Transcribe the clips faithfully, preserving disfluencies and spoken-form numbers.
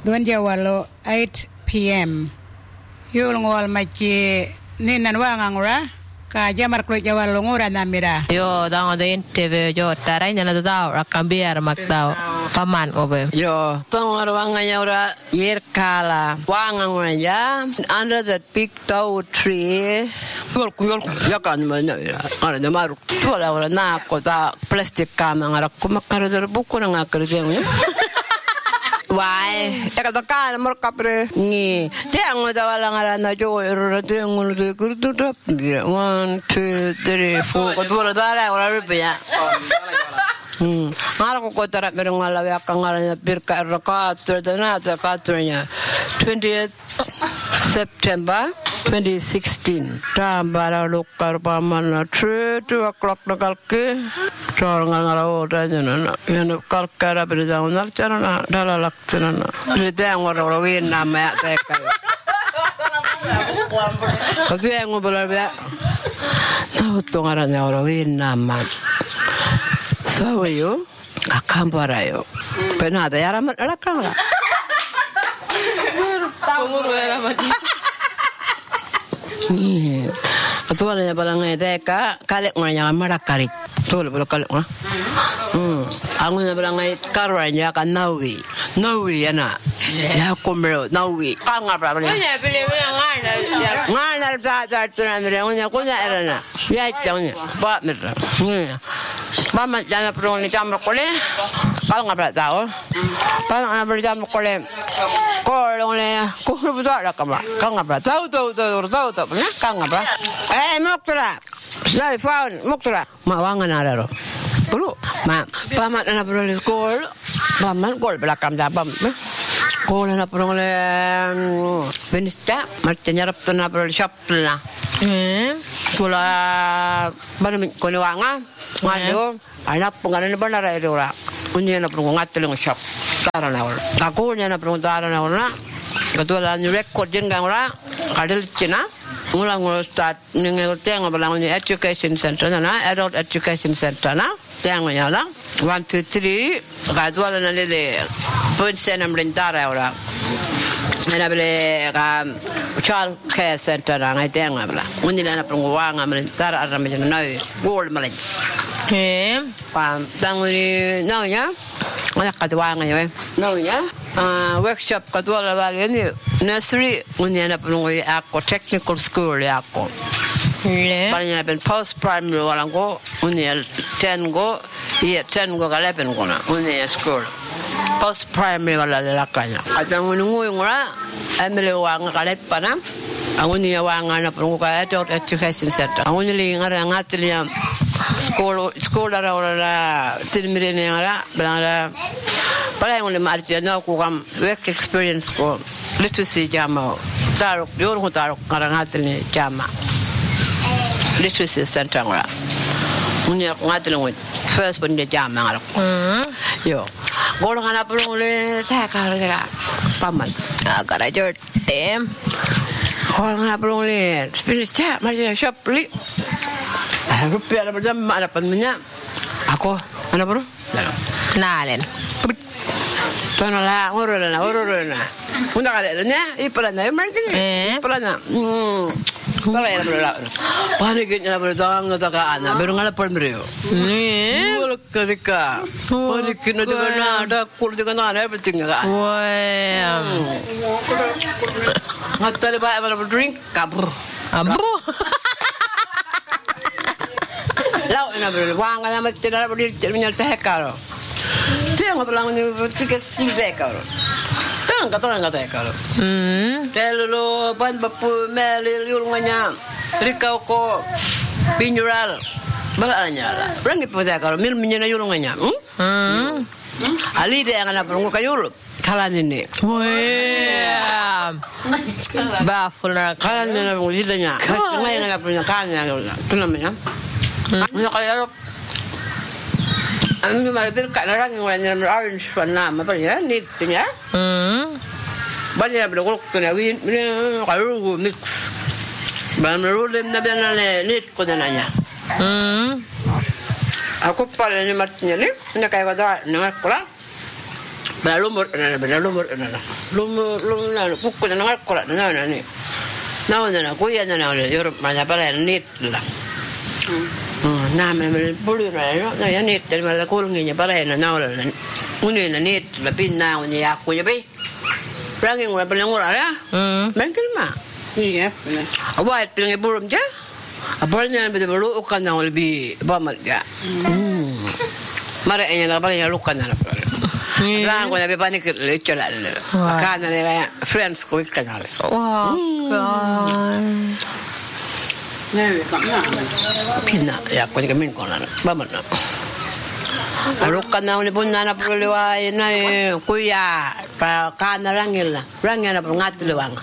Duan Jawalo eight p.m. Yul ngol machi ninan wangangura ka jamar klo Jawalo ngura namira. Yo dango de interview yo tarai nana tau akambiar maktau paman obe. Yo pangor wanganya ora yer kala wangangura ya under that big tow tree. Yol yol yakan mana ara na maru. Tola ora na ko ta plastic kama ngara ko makaro der buku na ngakar jeng. Why? Eka toka mor kapre ni. Tengo da wala ngara na jo ero tengo de kurtu top. One, two, three, four. Ko tola dala ora rupia. Hmm. Ngara ko kotara pero ngala ya kangara na pirka ero ka tredana ta ka trenya. twentieth September twenty sixteen. Tambara lokar pamana three two o'clock nakalke. Chor ngara ora jana yana kalkara berdang nar chana dala laksana berdang ora ora win nama ya teka kau yang ngobrol ya tahu tonggarannya ora win nama sawayo kakamparayo pernah ada ya ramat lakang lah umur ramat ni atuannya balangnya teka kalek nganya marakarit Tol bro kalek ah. Hmm. Ang na barangay karanya ka nawi. Nawi ana. Ya komero nawi. Kanga bra bra. Kunya pili pili ngana. Ngana ta ta tunandre kunya kunya erana. Ya tanya. Ba mera. Ni. Ba man jana pro ni jamro kole. Kanga bra tao. Kanga bra jamro kole. Kolong le. Ko buta la kama. Kanga bra. Tau tau tau tau tau. Kanga bra. Eh moktra. Lai faun moktra mawangan araro bro ma pamat na bro le skol paman gol belakang jabam gol na bro le benista martenya rap na bro shop na eh kula bana ko ni wanga ngado ana pungana ni bana ra ora unya na bro ngatleng shop tara na ora ka ko nya na bro tara na ora ketua ni record jen gang ora kadel cina ngulang ngulang start ningal tiang balang ni education center na adult education center na tiang nya la one two three kadua na le point senam rentara ora na bele ka child care center na ngai tiang abla unila na pungwang amrentara arame na gold malay Eh pa tanguri na nya Wala kadwa ngayon. No ya. Ah workshop kadwa la bali ni nursery unya na pulungoy ako technical school ako. le. Bali na ben post primary wala ko unya ten go yeah ten go eleven go na unya school. Post primary wala la kanya. Atang unungoy ngora amele wa ngalet pana. Ang unya wa ngana pulungo ka adult education center. Ang unya li ngara ngatli School school ara ora tilmire ne ara bala bala ngole marti na ko kam work experience ko literacy jama darok yor ko darok karangatel ne jama literacy center ngora munya ngatel ngoi first one de jama ngara yo gol ngana pulole ta ka ga paman Agara jorte. gol ngana pulole spirit cha marja shop li rupiah ada berjam ada panenya aku mana bro Nalen. Tono la ngoro la ngoro la unda kale nya ipalana marketing Eh. ipalana mm bala ya bro la pane ke nya bro tang ta ka ana bero ngala palmreo Ni. wala kadika pane ke na de na da kul de na everything ga Wah. ngatale ba ba drink kabur Abu. Lau ina bro wanga na mat tena bro terminal teh karo tiang belang ni tiket sim teh karo tang ka tang ka teh karo Hmm. telo ban bapu mel yul nganya rikau ko binjural balanya la rangi po teh karo mil minyana yul nganya hm Hmm. ali de ngana bro kayul kalani ni Wah. Bafula. kalani na bro dilanya ngai ngana bro kanya tunamnya Nya kaya Ang malapit ka na lang yung wala na orange pa na mapalya neat niya. Hmm. Bali na bilog ko na win kayo mix. Ba meron na ba na neat ko na niya. Hmm. Ako pala ni Martin ni na kaya wala na ko la. Bala lumur na bala lumur na. Lumur lumur na pukul na ngarkora na na ni. Na na kuya na na yor mana para nit la. Hmm na me me bulu na no na ya nit te mala kulngi nya para na na la. Uni na nit la pin na uni ya ku ya be. Rangi ngora bala ngora ya. Hmm. Mungkin ma. Iya. Awat pingi burum ja. Apalnya be bulu ukan na lebih bamal ja. Hmm. Mara enya la bala ya lukan na. Lang ko na be panik le chola le. Kana le friends ko ikana le. Wow. Neve kana. Pina ya ko ni kamin ko na. Baman na. Aro kana ni punna na pro le wa na kuya pa kana rangila. Rangila pa ngat le wang.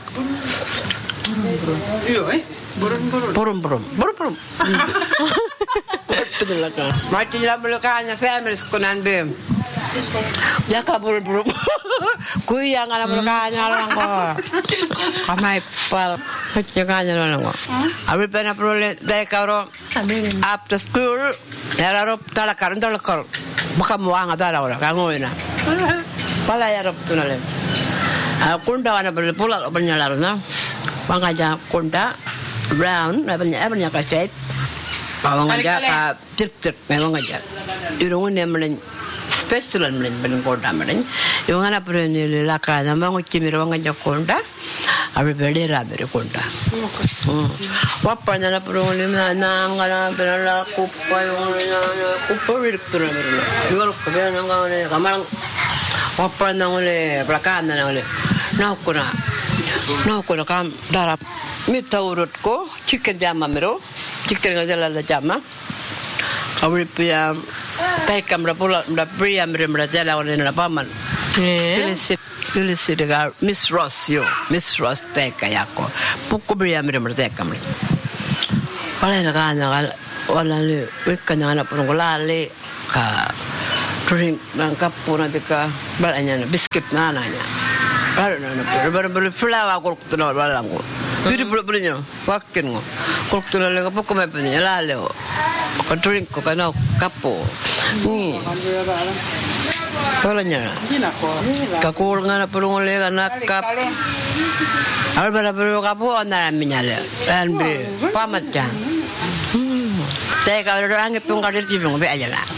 Iyo eh. Burum burum. Burum burum. Burum burum. Betul lah kan. Mati la belakangnya families kunan be. Ya kabur bro. Kuya ngala berkanya lang ko. Kamay pal. Kanya lang ko. Abi pena prole dai karo. After school yararo tala karon tala kar. Baka muanga tala ora kangoina. Pala yarop tunale. Kunda wana bel pula benyalar na. Pangaja kunda brown abanya abanya kaset. Pangaja ka tirk tirk memang aja. Irungun nemlen special men ben konda men yo ngana prene la kana mango chimiro wanga jakonda abe bedera bere konda wapana na prone na ngana benala kuppa yo kuppa virtura merlo yo ko be na ngane kamal wapana ngole plakana ngole na kuna na kuna kam darap mitawrut ko chicken jama mero chicken ngala la jama awri pia tai kamera pula mda pria mra jala ona na paman eh Dili si de Miss Ross yo Miss Ross teka yako puku bria mra mra teka mra wala na kana wala le wekana na prongola le ka drink nang kapuna deka balanya na biscuit na na nya bara na na bara bara flower ko tuno wala ngo piri pura pura nya wakin ngo ko tuno le ko ko me penya la le ko drink ko kana kapo ni Polanya. Kakul ngana pulung le kana kap. Al bara bara kapo andara minyale. Dan be pamat ja. Saya kalau orang ngepung kadir cibung be aja lah.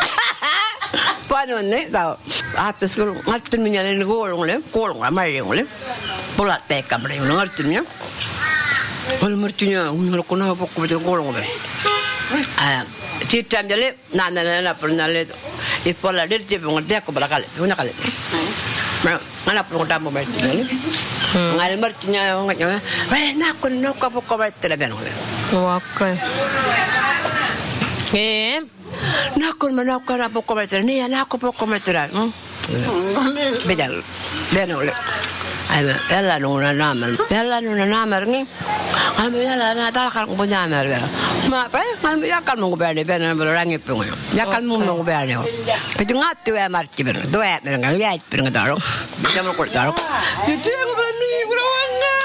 Panu ne tau. Apa sekul ngartin minyale ni gol ngole, gol ngole mari ngole. Pola te kamre ngartin nya. Gol martinya ngol kono pokko be gol ngole. Ah, citam jale nana nana pernah le ipola dir cibung dia ko balakal. Una kali. Ngana pun tamu berarti ni. Ngal martinya nganya. Weh nak ko no ko pokko berarti le ben ngole. Okay. Eh, nak ko mana ko na pokko berarti ni nak ko pokko berarti. Hmm. Bejal. Ben ngole. Ay, ella nuna namal. Ella nuna namal ni. Kami ella na talakar ko punya namal. Ma, pa, kami yakan mo berde ben na berangi pungo. Yakan mo mo berde. Pero ngat tu ay marti ben. Do ay ben ngal yait ben ngadaro. Bisa mo ko daro. Itu ang berani kurawanga.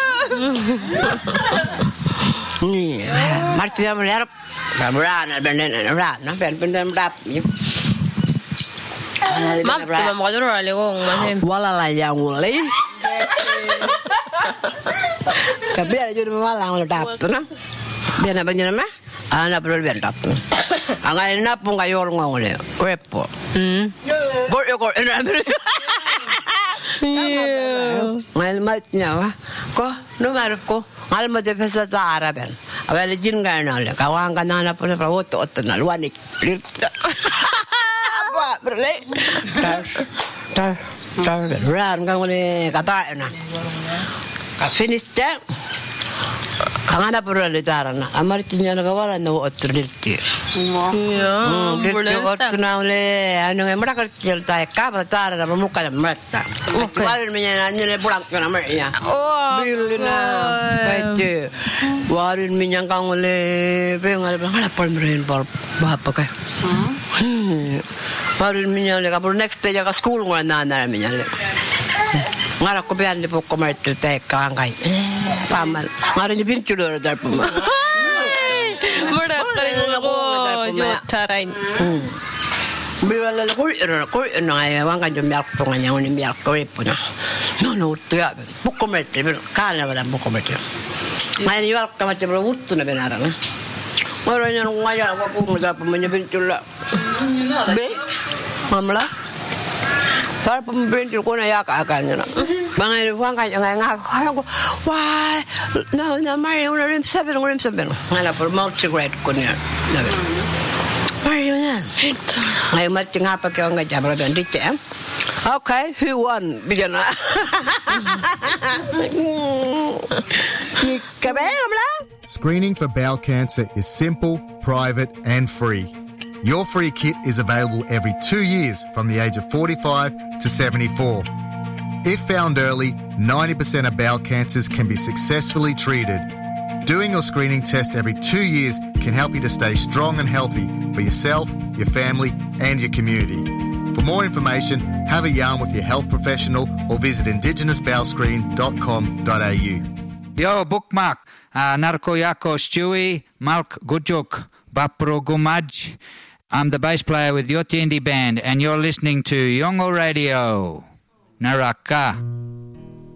Ni, marti na mo lerap. Berana ben ben rana ben ben ben rap. Map tu mau kau dulu lagi ngong macam. Wala lah yang mulai. Tapi ada juga malang ledak tu na. Biar apa jenis mah? Anak perlu biar ledak tu. Angai nak pun kayu orang ngong le. Repo. Hmm. Gor gor enak beri. Iya. Ngal matnya wah. Ko nomor ko. Ngal mat pesa cara ben. Awal jin kan le. Kawang kan anak pun perlu otot otot na luanik. Berle, tar, tar, tar, ran kang ni kata na. Finish tak? Kangana pura le tarana. Amar tinya na kawalan na otrilti. Iya. Boleh otu na le. Anu ngemra kerjel tay kaba tarana memuka merta. Warin minya na le pulang kana mernya. Oh. Bilina. Kaje. Warin minya kang le pengal pengal pal meren pal bapa kai. Warin minya le kapur next day ka school ngana na minya le. Ngara ko bian le pokko merta tay kangai. Pamal. Ngara ni bin chulo dar puma. Mudah kali lagu jod tarain. Bila la kul ira kul na ya wanga jo miak tonga nya oni miak ko ipuna. No no tia buko mete kana bala buko mete. Mai ni wal kama te bro wuttu na benara na. Ora nya ngaya wa ko mo da pamanya bintula. Be mamla. Tar pam bintul ko na ya ka ka nya na. Bangai wanga jo nga nga why no no mai una rim seven rim seven. Ngala por multi grade ko nya. Marion, I might think up a young jabber than did them. Okay, who won? Beginner. Screening for bowel cancer is simple, private and free. Your free kit is available every two years from the age of forty-five to seventy-four. If found early, ninety percent of bowel cancers can be successfully treated. Doing your screening test every two years can help you to stay strong and healthy for yourself, your family and your community. For more information, have a yarn with your health professional or visit indigenous bowel screen dot com dot a u. Yo, bookmark, uh, Narko Yako Stewie, Malk Gujuk, Bapro Gumaj. I'm the bass player with Yotindi Band and you're listening to Yongo Radio. Naraka.